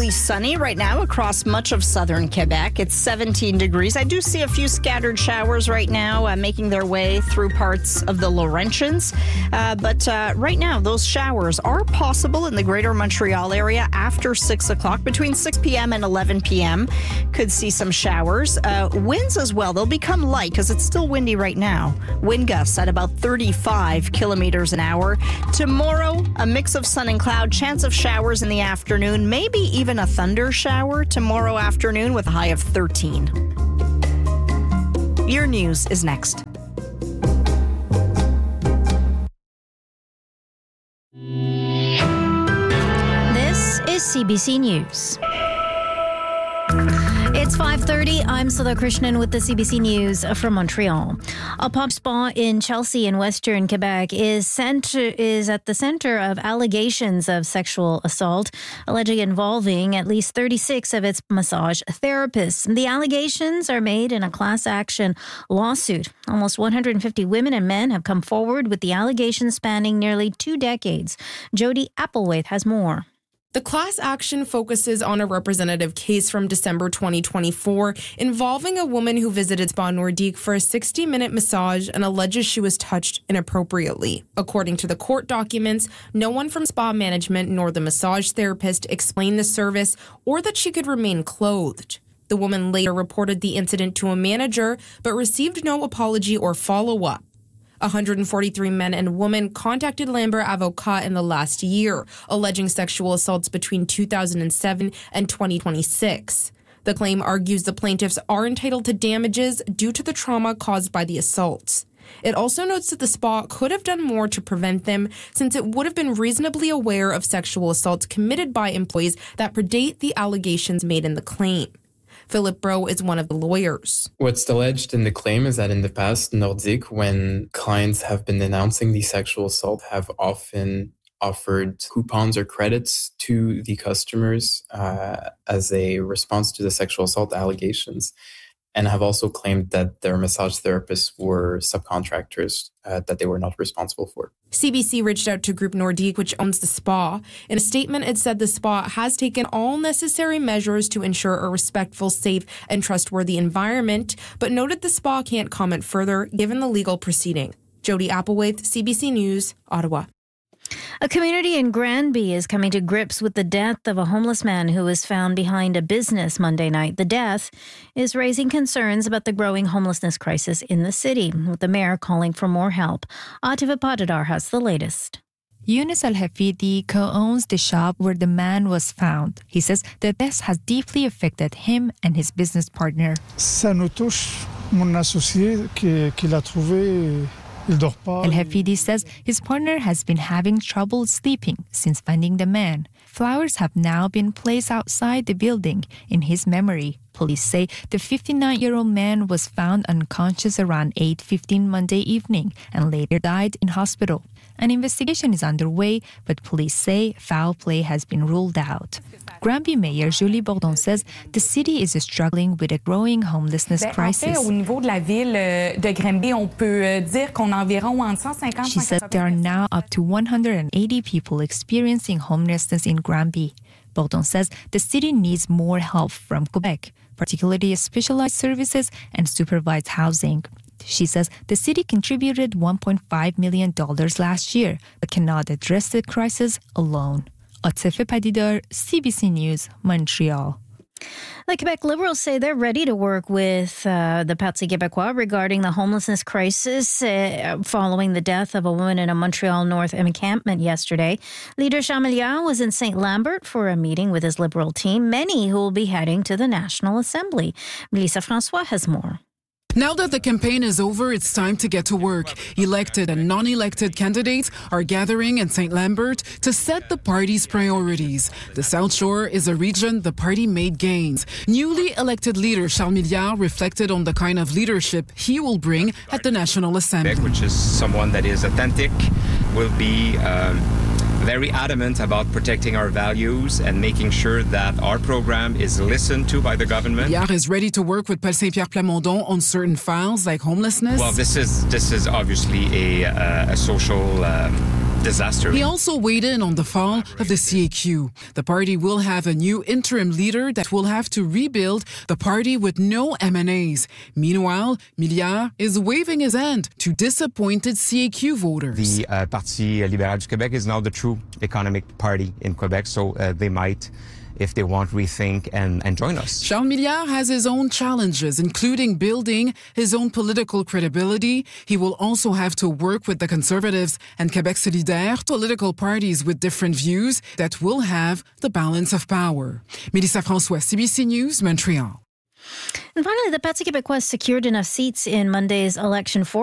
mostly sunny right now across much of southern Quebec. It's 17 degrees. I do see a few scattered showers right now making their way through parts of the Laurentians. But right now, those showers are possible in the greater Montreal area after 6 o'clock. Between 6 p.m. and 11 p.m. could see some showers. Winds as well. They'll become light because it's still windy right now. Wind gusts at about 35 kilometers an hour. Tomorrow, a mix of sun and cloud. Chance of showers in the afternoon. Maybe even a thunder shower tomorrow afternoon with a high of 13. Your news is next. This is CBC News. It's 5:30. I'm Sudha Krishnan with the CBC News from Montreal. A pub spa in Chelsea in Western Quebec is at the center of allegations of sexual assault, allegedly involving at least 36 of its massage therapists. The allegations are made in a class action lawsuit. Almost 150 women and men have come forward with the allegations spanning nearly 2 decades. Jody Applewhite has more. The class action focuses on a representative case from December 2024 involving a woman who visited Spa Nordique for a 60-minute massage and alleges she was touched inappropriately. According to the court documents, no one from spa management nor the massage therapist explained the service or that she could remain clothed. The woman later reported the incident to a manager but received no apology or follow-up. 143 men and women contacted Lambert Avocat in the last year, alleging sexual assaults between 2007 and 2026. The claim argues the plaintiffs are entitled to damages due to the trauma caused by the assaults. It also notes that the spa could have done more to prevent them, since it would have been reasonably aware of sexual assaults committed by employees that predate the allegations made in the claim. Philip Bro is one of the lawyers. What's alleged in the claim is that in the past, Nordique, when clients have been denouncing the sexual assault, have often offered coupons or credits to the customers as a response to the sexual assault allegations, and have also claimed that their massage therapists were subcontractors that they were not responsible for. CBC reached out to Groupe Nordique, which owns the spa. In a statement, it said the spa has taken all necessary measures to ensure a respectful, safe, and trustworthy environment, but noted the spa can't comment further given the legal proceeding. Jody Applewhite, CBC News, Ottawa. A community in Granby is coming to grips with the death of a homeless man who was found behind a business Monday night. The death is raising concerns about the growing homelessness crisis in the city, with the mayor calling for more help. Atif Padadar has the latest. Yunus Al-Hafidi co-owns the shop where the man was found. He says the death has deeply affected him and his business partner. Ça nous touche, mon associé qui l'a trouvé. El-Hafidi says his partner has been having trouble sleeping since finding the man. Flowers have now been placed outside the building in his memory. Police say the 59-year-old man was found unconscious around 8:15 Monday evening and later died in hospital. An investigation is underway, but police say foul play has been ruled out. Granby Mayor Julie Bourdon says the city is struggling with a growing homelessness crisis. She said there are now up to 180 people experiencing homelessness in Granby. Bourdon says the city needs more help from Quebec, particularly specialized services and supervised housing. She says the city contributed $1.5 million last year, but cannot address the crisis alone. Atif Padidar, CBC News, Montreal. The Quebec Liberals say they're ready to work with the Parti Québécois regarding the homelessness crisis following the death of a woman in a Montreal North encampment yesterday. Leader Charles was in St. Lambert for a meeting with his Liberal team, many who will be heading to the National Assembly. Melissa Francois has more. Now that the campaign is over, it's time to get to work. Elected and non-elected candidates are gathering in St. Lambert to set the party's priorities. The South Shore is a region the party made gains. Newly elected leader Charles Milliard reflected on the kind of leadership he will bring at the National Assembly. Which is someone that is authentic, will be very adamant about protecting our values and making sure that our program is listened to by the government. Milliard is ready to work with Paul Saint-Pierre Plamondon on certain files like homelessness. Well, this is obviously a social disaster. He also weighed in on the fall of the CAQ. The party will have a new interim leader that will have to rebuild the party with no MNAs. Meanwhile, Milliard is waving his hand to disappointed CAQ voters. The Parti libéral du Québec is now the true economic party in Quebec, so they might, if they want, rethink and join us. Charles Milliard has his own challenges, including building his own political credibility. He will also have to work with the Conservatives and Québec Solidaire, political parties with different views that will have the balance of power. Mélissa François, CBC News, Montreal. And finally, the Parti québécois secured enough seats in Monday's election for